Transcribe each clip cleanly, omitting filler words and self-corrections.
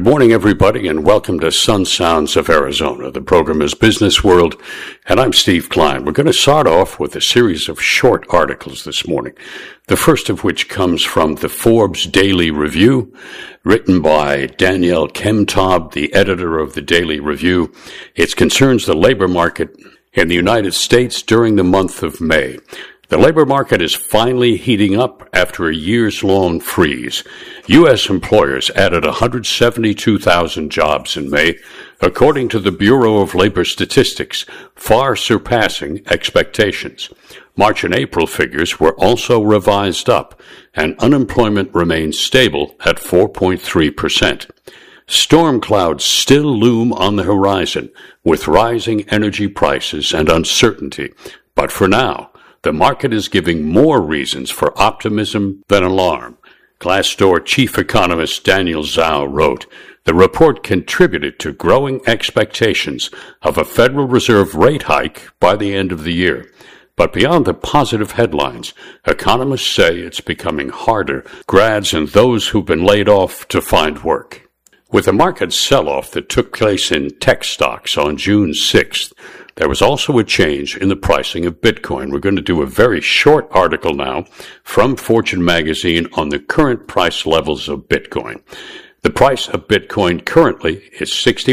Good morning, everybody, and welcome to Sun Sounds of Arizona. The program is Business World, and I'm Steve Klein. We're going to start off with a series of short articles this morning, the first of which comes from the Forbes Daily Review, written by Danielle Kemtob, the editor of the Daily Review. It concerns the labor market in the United States during the month of May. The labor market is finally heating up after a years-long freeze. U.S. employers added 172,000 jobs in May, according to the Bureau of Labor Statistics, far surpassing expectations. March and April figures were also revised up, and unemployment remains stable at 4.3%. Storm clouds still loom on the horizon, with rising energy prices and uncertainty. But for now, the market is giving more reasons for optimism than alarm. Glassdoor chief economist Daniel Zhao wrote, "The report contributed to growing expectations of a Federal Reserve rate hike by the end of the year. But beyond the positive headlines, economists say it's becoming harder for grads and those who've been laid off to find work." With the market sell-off that took place in tech stocks on June 6th, there was also a change in the pricing of Bitcoin. We're going to do a very short article now from Fortune magazine on the current price levels of Bitcoin. The price of Bitcoin currently is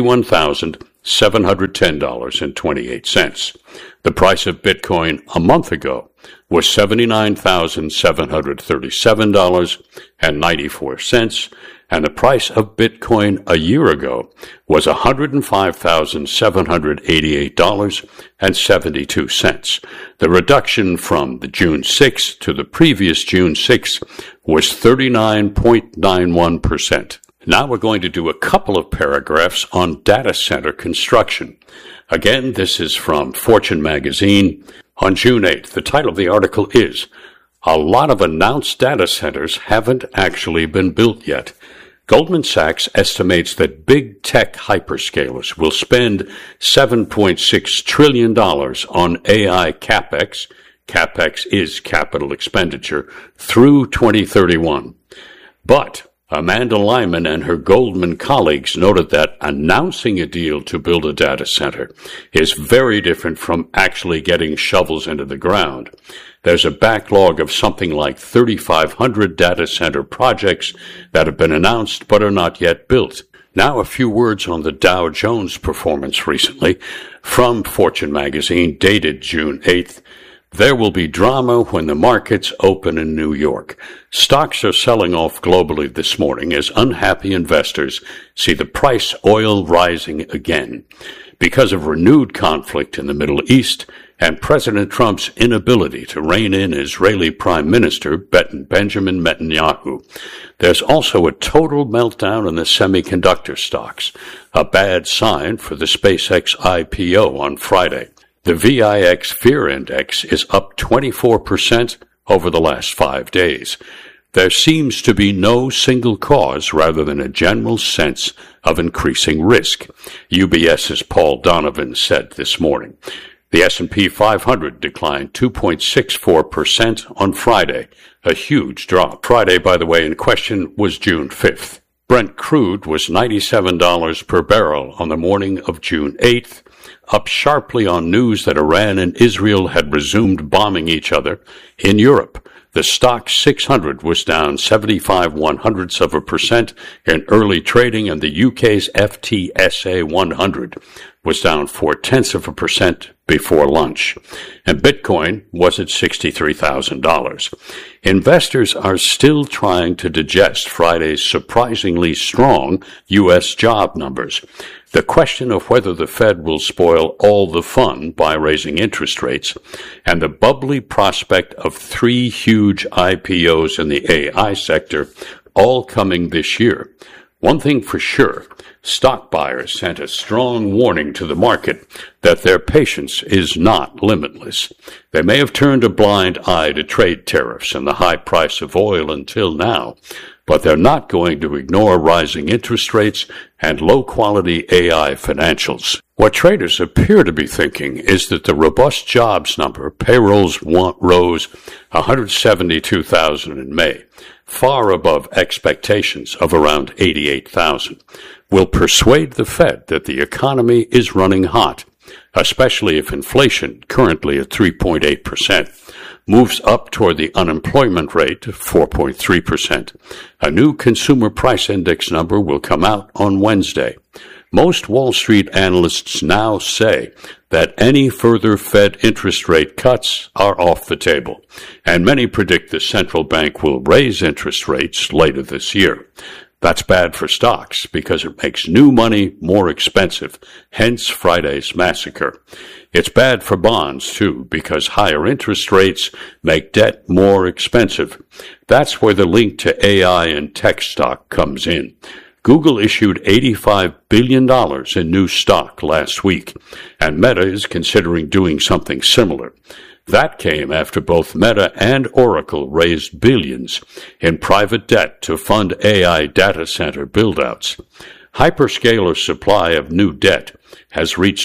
$61,710.28. The price of Bitcoin a month ago was $79,737.94, and the price of Bitcoin a year ago was $105,788.72. The reduction from the June 6th to the previous June 6th was 39.91%. Now we're going to do a couple of paragraphs on data center construction. Again, this is from Fortune magazine on June 8th. The title of the article is, "A lot of announced data centers haven't actually been built yet." Goldman Sachs estimates that big tech hyperscalers will spend $7.6 trillion on AI CapEx. CapEx is capital expenditure through 2031. But Amanda Lyman and her Goldman colleagues noted that announcing a deal to build a data center is very different from actually getting shovels into the ground. There's a backlog of something like 3,500 data center projects that have been announced but are not yet built. Now a few words on the Dow Jones performance recently from Fortune magazine, dated June 8th. "There will be drama when the markets open in New York. Stocks are selling off globally this morning as unhappy investors see the price oil rising again. Because of renewed conflict in the Middle East and President Trump's inability to rein in Israeli Prime Minister Benjamin Netanyahu, there's also a total meltdown in the semiconductor stocks, a bad sign for the SpaceX IPO on Friday. The VIX Fear Index is up 24% over the last 5 days. There seems to be no single cause rather than a general sense of increasing risk," UBS's Paul Donovan said this morning. The S&P 500 declined 2.64% on Friday, a huge drop. Friday, by the way, in question was June 5th. Brent crude was $97 per barrel on the morning of June 8th, up sharply on news that Iran and Israel had resumed bombing each other in Europe. The stock 600 was down 0.75% in early trading, and the UK's FTSE 100 was down 0.4% before lunch. And Bitcoin was at $63,000. Investors are still trying to digest Friday's surprisingly strong U.S. job numbers. The question of whether the Fed will spoil all the fun by raising interest rates, and the bubbly prospect of 3 huge IPOs in the AI sector all coming this year. One thing for sure, stock buyers sent a strong warning to the market that their patience is not limitless. They may have turned a blind eye to trade tariffs and the high price of oil until now, but they're not going to ignore rising interest rates and low-quality AI financials. What traders appear to be thinking is that the robust jobs number, payrolls rose 172,000 in May, far above expectations of around 88,000, will persuade the Fed that the economy is running hot, especially if inflation, currently at 3.8%, moves up toward the unemployment rate of 4.3%. A new consumer price index number will come out on Wednesday. Most Wall Street analysts now say that any further Fed interest rate cuts are off the table, and many predict the central bank will raise interest rates later this year. That's bad for stocks because it makes new money more expensive, hence Friday's massacre. It's bad for bonds, too, because higher interest rates make debt more expensive. That's where the link to AI and tech stock comes in. Google issued $85 billion in new stock last week, and Meta is considering doing something similar. That came after both Meta and Oracle raised billions in private debt to fund AI data center build-outs. Hyperscaler supply of new debt has reached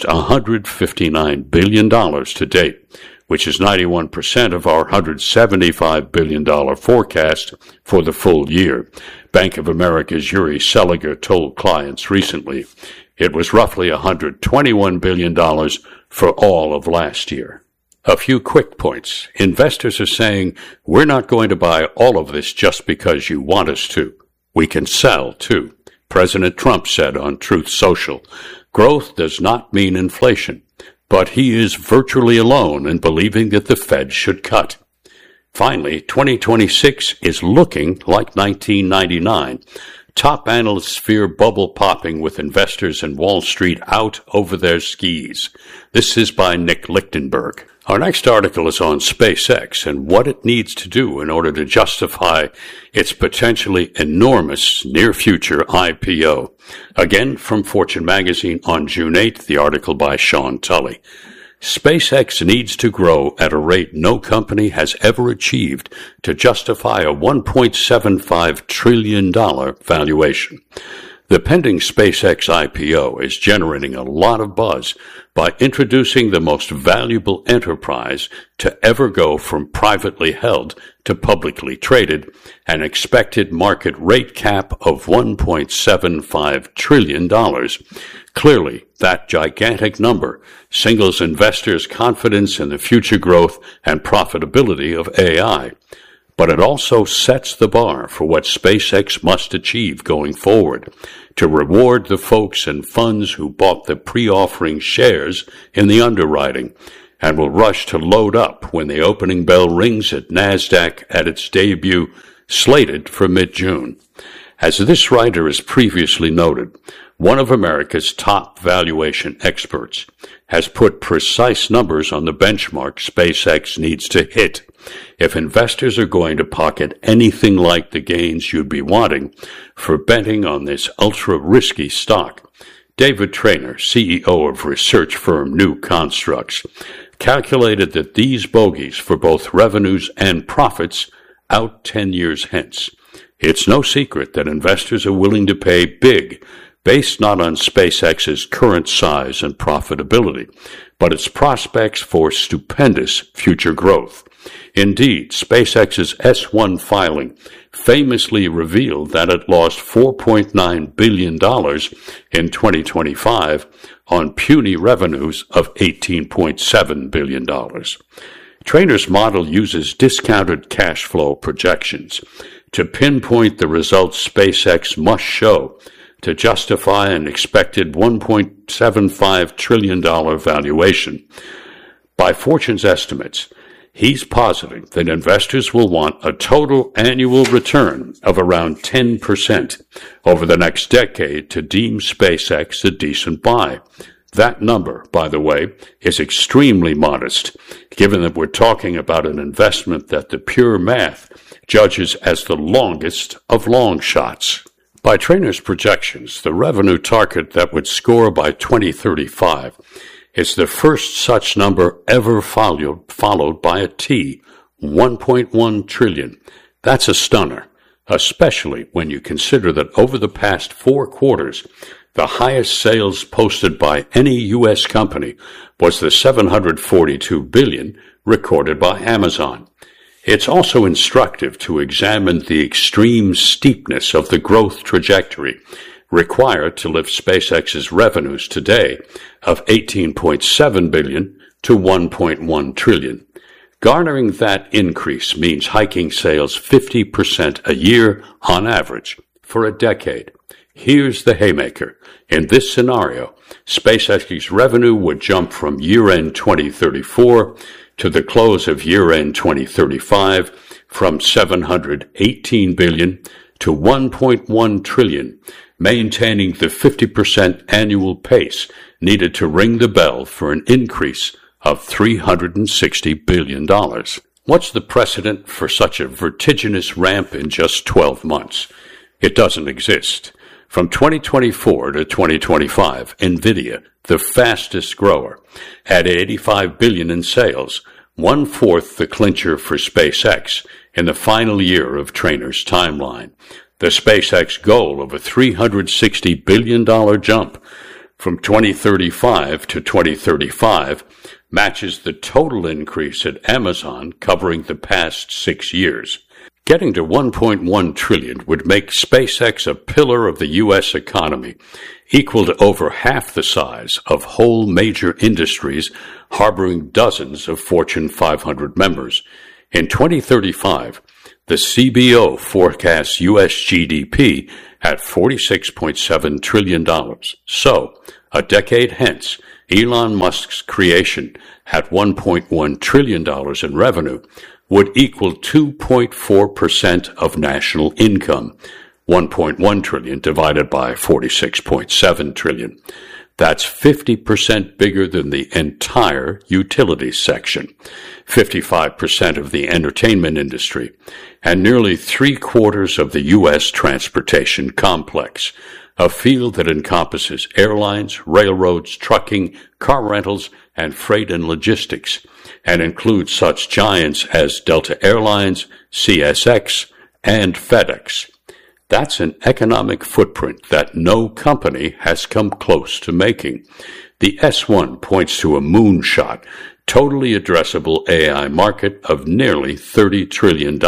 $159 billion to date, which is 91% of our $175 billion forecast for the full year. Bank of America's Yuri Seliger told clients recently it was roughly $121 billion for all of last year. A few quick points. Investors are saying, we're not going to buy all of this just because you want us to. We can sell, too. President Trump said on Truth Social, growth does not mean inflation, but he is virtually alone in believing that the Fed should cut. Finally, 2026 is looking like 1999. Top analysts fear bubble popping with investors in Wall Street out over their skis. This is by Nick Lichtenberg. Our next article is on SpaceX and what it needs to do in order to justify its potentially enormous near-future IPO. Again, from Fortune magazine on June 8th, the article by Sean Tully. SpaceX needs to grow at a rate no company has ever achieved to justify a $1.75 trillion valuation. The pending SpaceX IPO is generating a lot of buzz by introducing the most valuable enterprise to ever go from privately held to publicly traded, an expected market rate cap of $1.75 trillion. Clearly, that gigantic number signals investors' confidence in the future growth and profitability of AI. But it also sets the bar for what SpaceX must achieve going forward to reward the folks and funds who bought the pre-offering shares in the underwriting and will rush to load up when the opening bell rings at NASDAQ at its debut, slated for mid-June. As this writer has previously noted, one of America's top valuation experts has put precise numbers on the benchmark SpaceX needs to hit if investors are going to pocket anything like the gains you'd be wanting for betting on this ultra-risky stock. David Traynor, CEO of research firm New Constructs, calculated that these bogeys for both revenues and profits out 10 years hence. It's no secret that investors are willing to pay big, based not on SpaceX's current size and profitability, but its prospects for stupendous future growth. Indeed, SpaceX's S-1 filing famously revealed that it lost $4.9 billion in 2025 on puny revenues of $18.7 billion. Traynor's model uses discounted cash flow projections to pinpoint the results SpaceX must show to justify an expected $1.75 trillion valuation. By Fortune's estimates, he's positing that investors will want a total annual return of around 10% over the next decade to deem SpaceX a decent buy. That number, by the way, is extremely modest, given that we're talking about an investment that the pure math judges as the longest of long shots. By Traynor's projections, the revenue target that would score by 2035 is the first such number ever followed by a T, 1.1 trillion. That's a stunner, especially when you consider that over the past 4 quarters, the highest sales posted by any U.S. company was the $742 billion recorded by Amazon. It's also instructive to examine the extreme steepness of the growth trajectory required to lift SpaceX's revenues today of $18.7 billion to $1.1 trillion. Garnering that increase means hiking sales 50% a year on average for a decade. Here's the haymaker. In this scenario, SpaceX's revenue would jump from year-end 2034 to the close of year-end 2035 from $718 billion to $1.1 trillion, maintaining the 50% annual pace needed to ring the bell for an increase of $360 billion. What's the precedent for such a vertiginous ramp in just 12 months? It doesn't exist. From 2024 to 2025, NVIDIA, the fastest grower, added $85 billion in sales, one-fourth the clincher for SpaceX in the final year of Trainer's timeline. The SpaceX goal of a $360 billion jump from 2035 to 2035 matches the total increase at Amazon covering the past 6 years. Getting to $1.1 trillion would make SpaceX a pillar of the U.S. economy, equal to over half the size of whole major industries harboring dozens of Fortune 500 members. In 2035, the CBO forecasts U.S. GDP at $46.7 trillion. So, a decade hence, Elon Musk's creation at $1.1 trillion in revenue would equal 2.4% of national income, 1.1 trillion divided by 46.7 trillion. That's 50% bigger than the entire utilities section, 55% of the entertainment industry, and nearly 3/4 of the U.S. transportation complex, a field that encompasses airlines, railroads, trucking, car rentals, and freight and logistics, and includes such giants as Delta Airlines, CSX, and FedEx. That's an economic footprint that no company has come close to making. The S1 points to a moonshot, totally addressable AI market of nearly $30 trillion.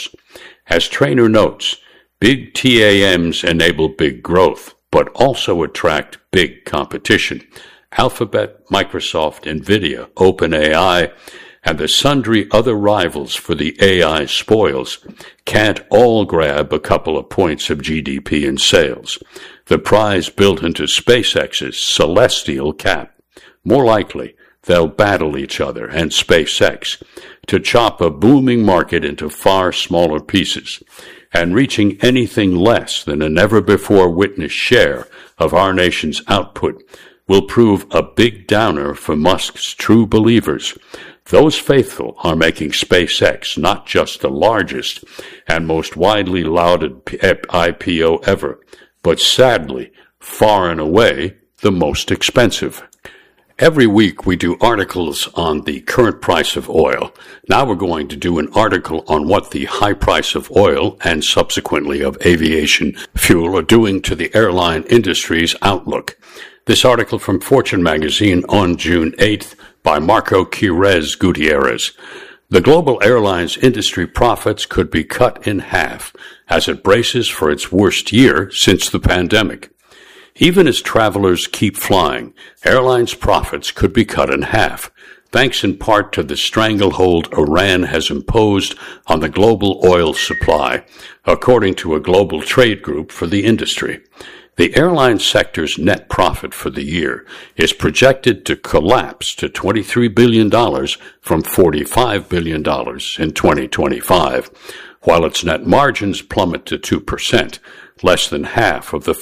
As Trainer notes, big TAMs enable big growth, but also attract big competition. Alphabet, Microsoft, NVIDIA, OpenAI, and the sundry other rivals for the AI spoils can't all grab a couple of points of GDP in sales, the prize built into SpaceX's celestial cap. More likely, they'll battle each other and SpaceX to chop a booming market into far smaller pieces, and reaching anything less than a never-before-witnessed share of our nation's output will prove a big downer for Musk's true believers. Those faithful are making SpaceX not just the largest and most widely lauded IPO ever, but sadly, far and away, the most expensive. Every week we do articles on the current price of oil. Now we're going to do an article on what the high price of oil and subsequently of aviation fuel are doing to the airline industry's outlook. This article from Fortune magazine on June 8th by Marco Quirez Gutierrez. The global airlines industry profits could be cut in half as it braces for its worst year since the pandemic. Even as travelers keep flying, airlines' profits could be cut in half, thanks in part to the stranglehold Iran has imposed on the global oil supply, according to a global trade group for the industry. The airline sector's net profit for the year is projected to collapse to $23 billion from $45 billion in 2025, while its net margins plummet to 2%, less than half of the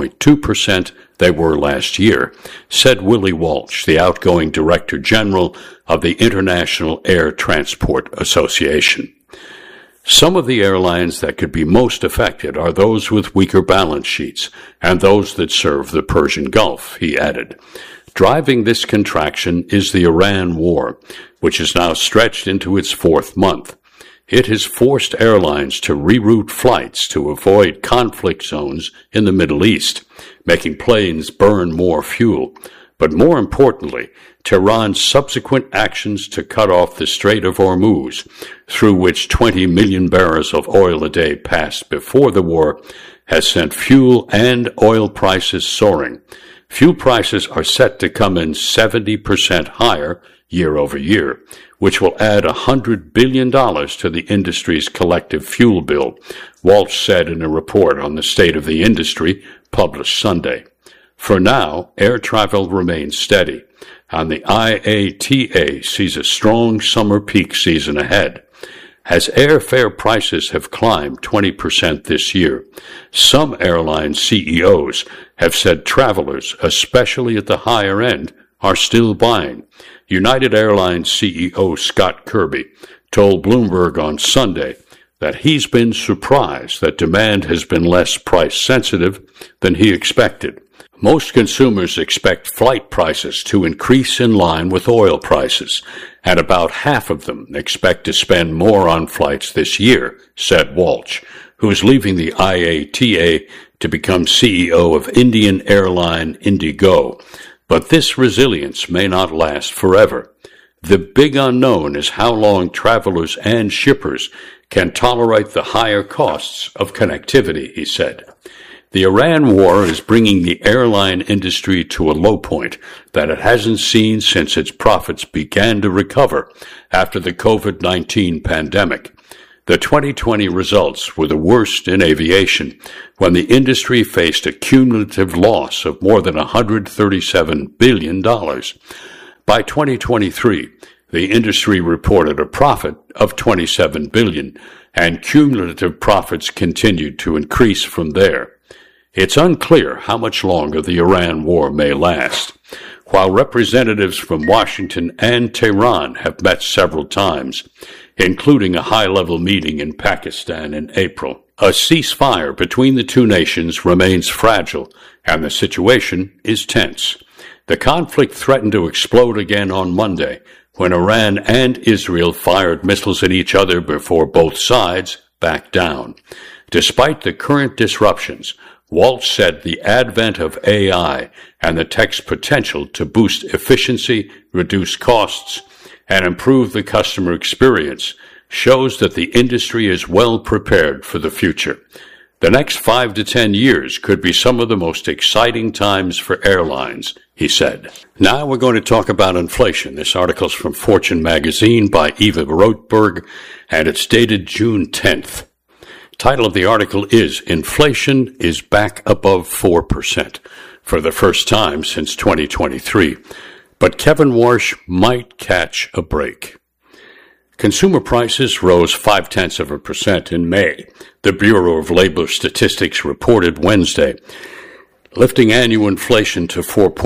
4.2% they were last year, said Willie Walsh, the outgoing Director General of the International Air Transport Association. Some of the airlines that could be most affected are those with weaker balance sheets and those that serve the Persian Gulf, he added. Driving this contraction is the Iran war, which is now stretched into its 4th month. It has forced airlines to reroute flights to avoid conflict zones in the Middle East, making planes burn more fuel. but more importantly, Tehran's subsequent actions to cut off the Strait of Hormuz, through which 20 million barrels of oil a day passed before the war, has sent fuel and oil prices soaring. Fuel prices are set to come in 70% higher year over year, which will add $100 billion to the industry's collective fuel bill, Walsh said in a report on the state of the industry published Sunday. For now, air travel remains steady, and the IATA sees a strong summer peak season ahead. As airfare prices have climbed 20% this year, some airline CEOs have said travelers, especially at the higher end, are still buying. United Airlines CEO Scott Kirby told Bloomberg on Sunday that he's been surprised that demand has been less price sensitive than he expected. Most consumers expect flight prices to increase in line with oil prices, and about half of them expect to spend more on flights this year, said Walsh, who is leaving the IATA to become CEO of Indian airline Indigo. But this resilience may not last forever. The big unknown is how long travelers and shippers can tolerate the higher costs of connectivity, he said. The Iran war is bringing the airline industry to a low point that it hasn't seen since its profits began to recover after the COVID-19 pandemic. The 2020 results were the worst in aviation, when the industry faced a cumulative loss of more than $137 billion. By 2023, the industry reported a profit of $27 billion, and cumulative profits continued to increase from there. It's unclear how much longer the Iran war may last. While representatives from Washington and Tehran have met several times, including a high-level meeting in Pakistan in April, a ceasefire between the two nations remains fragile, and the situation is tense. The conflict threatened to explode again on Monday, when Iran and Israel fired missiles at each other before both sides backed down. Despite the current disruptions, Walsh said the advent of AI and the tech's potential to boost efficiency, reduce costs, and improve the customer experience shows that the industry is well prepared for the future. The next 5 to 10 years could be some of the most exciting times for airlines, he said. Now we're going to talk about inflation. This article's from Fortune magazine by Eva Rotberg, and it's dated June 10th. Title of the article is Inflation is Back Above 4% for the first time since 2023, but Kevin Warsh might catch a break. Consumer prices rose 0.5% in May, the Bureau of Labor Statistics reported Wednesday, lifting annual inflation to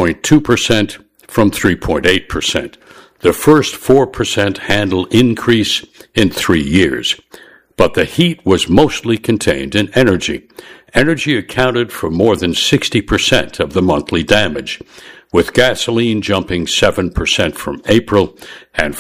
4.2% from 3.8%, the first 4% handle increase in 3 years. But the heat was mostly contained in energy. Energy accounted for more than 60% of the monthly damage, with gasoline jumping 7% from April and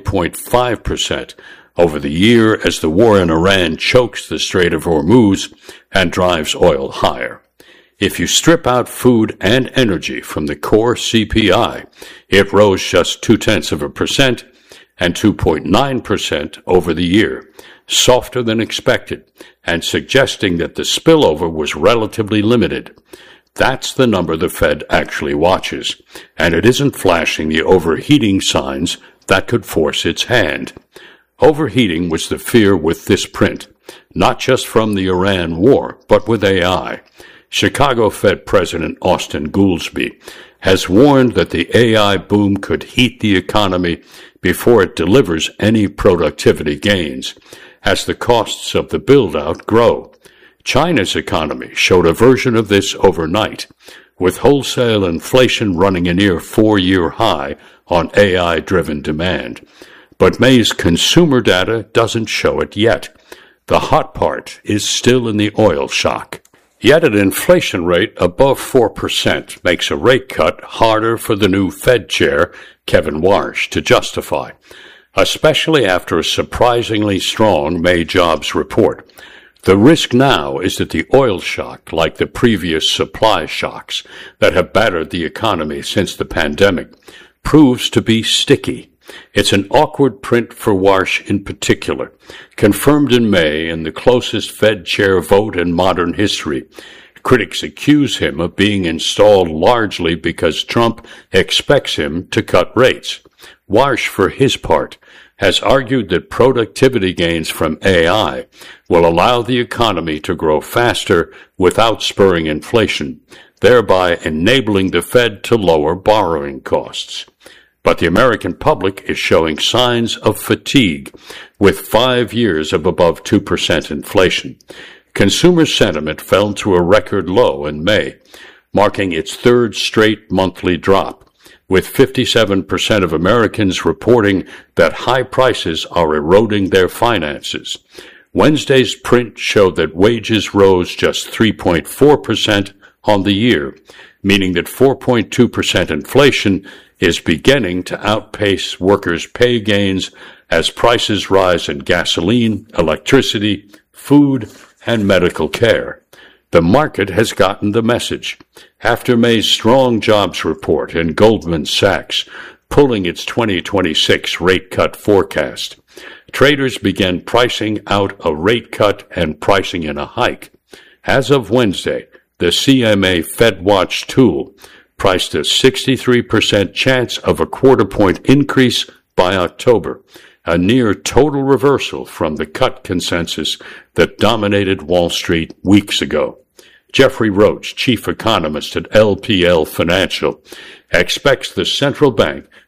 40.5% over the year as the war in Iran chokes the Strait of Hormuz and drives oil higher. If you strip out food and energy from the core CPI, it rose just 0.2% and 2.9% over the year, softer than expected, and suggesting that the spillover was relatively limited. That's the number the Fed actually watches, and it isn't flashing the overheating signs that could force its hand. Overheating was the fear with this print, not just from the Iran war, but with AI. Chicago Fed President Austin Goolsbee has warned that the AI boom could heat the economy before it delivers any productivity gains, as the costs of the build-out grow. China's economy showed a version of this overnight, with wholesale inflation running a near 4-year high on AI-driven demand. But May's consumer data doesn't show it yet. The hot part is still in the oil shock. Yet an inflation rate above 4% makes a rate cut harder for the new Fed chair, Kevin Warsh, to justify, especially after a surprisingly strong May jobs report. The risk now is that the oil shock, like the previous supply shocks that have battered the economy since the pandemic, proves to be sticky. It's an awkward print for Warsh in particular, confirmed in May in the closest Fed chair vote in modern history. Critics accuse him of being installed largely because Trump expects him to cut rates. Warsh, for his part, has argued that productivity gains from AI will allow the economy to grow faster without spurring inflation, thereby enabling the Fed to lower borrowing costs. But the American public is showing signs of fatigue, with 5 years of above 2% inflation. Consumer sentiment fell to a record low in May, marking its third straight monthly drop, with 57% of Americans reporting that high prices are eroding their finances. Wednesday's print showed that wages rose just 3.4% on the year, meaning that 4.2% inflation is beginning to outpace workers' pay gains as prices rise in gasoline, electricity, food, and medical care. The market has gotten the message. After May's strong jobs report and Goldman Sachs pulling its 2026 rate cut forecast, traders began pricing out a rate cut and pricing in a hike. As of Wednesday, the CMA FedWatch tool priced a 63% chance of a quarter-point increase by October, a near total reversal from the cut consensus that dominated Wall Street weeks ago. Jeffrey Roach, chief economist at LPL Financial, expects the central bank